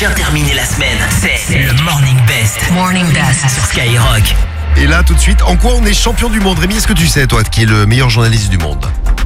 bien terminer la semaine. C'est le Morning Best. Morning Best sur Skyrock. Et là, tout de suite, en quoi on est champion du monde? Rémi, est-ce que tu sais, toi, qui est le meilleur journaliste du monde?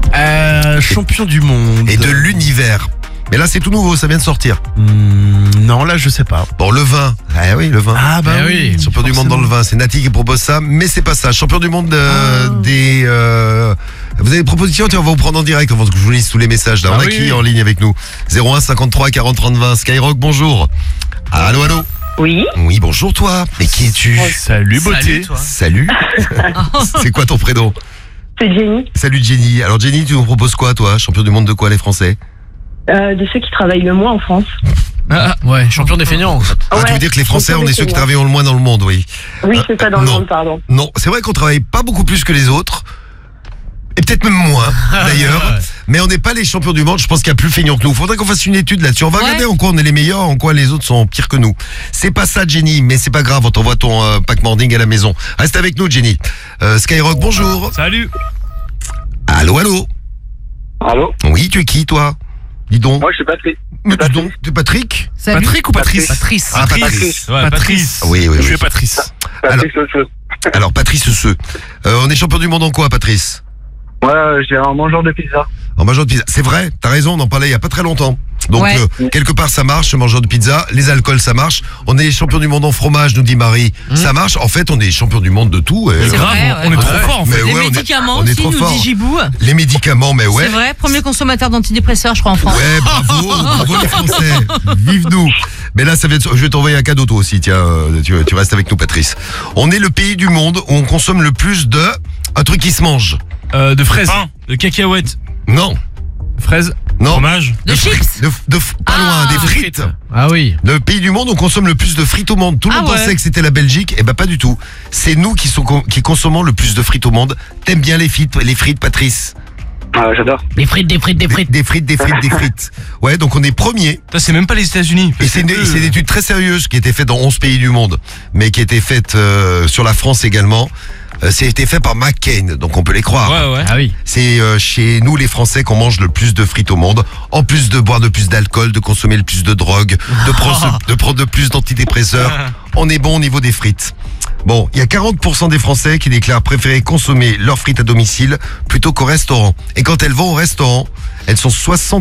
Champion du monde. Et de l'univers. Mais là, c'est tout nouveau, ça vient de sortir. Non, là, je sais pas. Bon, le vin. Ah oui, le vin. Ah bah oui. Champion du monde dans le vin, c'est Nati qui propose ça, mais c'est pas ça. Champion du monde des... Vous avez des propositions? Tiens, on va vous prendre en direct avant que je vous lise tous les messages. Là. On a qui en ligne avec nous? 01 53 40 30 20. Skyrock, bonjour. Allô, allô. Oui. Oui, bonjour toi. Mais qui es-tu? Salut, beauté. Salut. C'est quoi ton prénom? C'est Jenny, Salut Jenny. Alors Jenny, tu nous proposes quoi toi? Champion du monde de quoi, les Français? de ceux qui travaillent le moins en France. Ouais, champion des feignants. Ah, tu veux dire que les Français, on est ceux qui travaillent le moins dans le monde, oui. Oui, c'est ça, dans le non. monde, pardon. Non, c'est vrai qu'on travaille pas beaucoup plus que les autres. Et peut-être même moins, d'ailleurs. Mais on n'est pas les champions du monde. Je pense qu'il y a plus feignants que nous. Faudrait qu'on fasse une étude là-dessus. On va regarder en quoi on est les meilleurs, en quoi les autres sont pires que nous. C'est pas ça, Jenny, mais c'est pas grave. On t'envoie ton pack morning à la maison. Reste avec nous, Jenny. Skyrock, bonjour. Salut. Allô, allô. Allô? Oui, tu es qui, toi? Dis donc. Moi, je suis Patrick. Mais dis donc, tu es Patrick? Patrick ou Patrice? Patrice. Ah, Patrice. Ouais, Patrice. Oui. Je suis Patrice. Patrick, c'est autre chose. Alors, Patrice Seux. On est champion du monde en quoi, Patrice? Moi, j'ai un mangeur de pizza. En mangeur de pizza. C'est vrai, t'as raison, on en parlait il y a pas très longtemps. Donc, quelque part, ça marche, ce mangeur de pizza. Les alcools, ça marche. On est champion du monde en fromage, nous dit Marie. Ça marche. En fait, on est champion du monde de tout. C'est grave, on est trop fort en fait. Mais Les ouais, médicaments on est aussi, trop nous fort. dit Gibou. Les médicaments, mais ouais. C'est vrai, premier consommateur d'antidépresseurs, je crois, en France. Ouais, bravo les Français. Vive nous. Mais là, je vais t'envoyer un cadeau toi aussi. Tiens, tu restes avec nous, Patrice. On est le pays du monde où on consomme le plus de un truc qui se mange. De fraises, de cacahuètes, Non, fraises, non. fromage. De chips. Pas loin, des frites. Ah oui. Le pays du monde où on consomme le plus de frites au monde. Tout le monde pensait que c'était la Belgique. Eh ben pas du tout. C'est nous qui consommons le plus de frites au monde. T'aimes bien les frites, Patrice? J'adore. Des frites. Des frites. Ouais, donc on est premier. C'est même pas les États-Unis. Et c'est une étude très sérieuse qui a été faite dans 11 pays du monde, mais qui a été faite sur la France également. C'était fait par McCain, donc on peut les croire. Ouais. Ah oui. C'est chez nous les Français qu'on mange le plus de frites au monde, en plus de boire le plus d'alcool, de consommer le plus de drogue, de prendre le plus d'antidépresseurs. On est bon au niveau des frites. Bon, il y a 40% des Français qui déclarent préférer consommer leurs frites à domicile plutôt qu'au restaurant. Et quand elles vont au restaurant, elles sont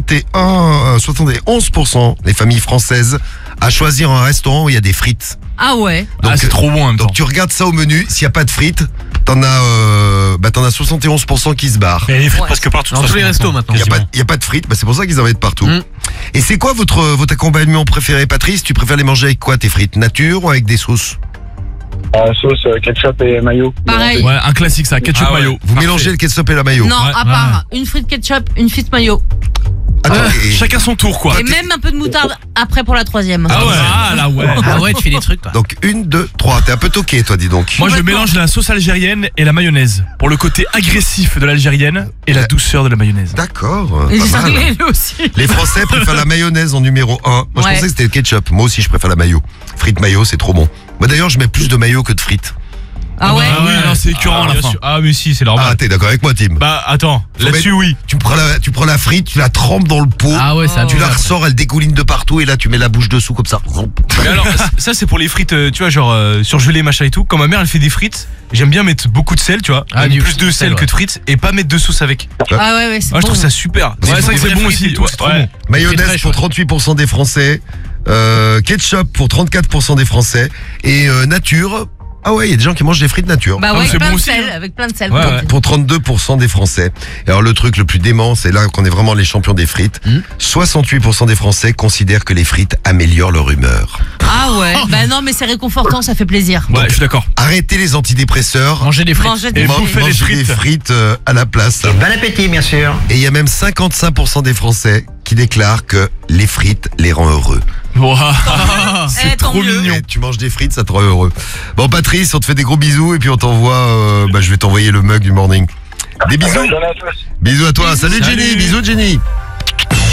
71% les familles françaises à choisir un restaurant où il y a des frites. Ah ouais. Donc, c'est trop bon en même temps. Donc tu regardes ça au menu, s'il n'y a pas de frites, t'en as 71% qui se barrent. Il y a des frites presque partout. Dans tous les restos maintenant. Il n'y a pas de frites, c'est pour ça qu'ils en mettent partout. Et c'est quoi votre accompagnement préféré, Patrice? Tu préfères les manger avec quoi, tes frites? Nature ou avec des sauces? Sauce, ketchup et mayo. Pareil. Ouais, un classique ça, ketchup mayo. Vous mélangez le ketchup et la mayo? Non, à part une frite ketchup, une frite mayo. Attends, Chacun son tour quoi. Et même un peu de moutarde après pour la troisième. Ah ouais, tu fais des trucs toi. Donc 1, 2, 3, t'es un peu toqué toi, dis donc. Moi je mélange la sauce algérienne et la mayonnaise pour le côté agressif de l'algérienne et la douceur de la mayonnaise. D'accord. Les pas mal. Anglais aussi. Les Français préfèrent la mayonnaise en numéro 1. Moi je pensais que c'était le ketchup. Moi aussi je préfère la mayo. Frites mayo, c'est trop bon. Moi d'ailleurs je mets plus de mayo que de frites. Ah ouais. Ah oui, non, c'est écœurant à la fin. Ah mais si, c'est normal. Ah, t'es d'accord avec moi, Tim? Bah attends, là-dessus oui. Tu prends la frite, tu la trempes dans le pot. Ah ouais, ça tu la ressors, elle dégouline de partout et là tu mets la bouche dessous comme ça. Mais alors ça c'est pour les frites, tu vois, genre surgelées machin et tout. Quand ma mère elle fait des frites, j'aime bien mettre beaucoup de sel, tu vois, plus de sel que de frites et pas mettre de sauce avec. Ah ouais, c'est Moi je trouve ça super. Ouais, c'est vrai que c'est bon aussi, c'est trop bon. Mayonnaise pour 38% des Français, ketchup pour 34% des Français et nature. Ah ouais, il y a des gens qui mangent des frites nature. Bah ouais, c'est avec, bon avec plein de sel. Pour 32% des Français. Et alors le truc le plus dément, c'est là qu'on est vraiment les champions des frites. 68% des Français considèrent que les frites améliorent leur humeur. Ah ouais. Bah non, mais c'est réconfortant, ça fait plaisir. Ouais, je suis d'accord. Arrêtez les antidépresseurs. Mangez des frites. Mangez des Et frites. mangez des frites à la place. Bon appétit, bien sûr. Et il y a même 55% des Français qui déclarent que les frites les rend heureux. Wow. C'est trop mignon. Et tu manges des frites, ça te rend heureux. Bon Patrice, on te fait des gros bisous et puis on t'envoie, je vais t'envoyer le mug du morning. Des bisous. Bonne journée à tous. Bisous à toi. Salut Jenny, bisous Jenny.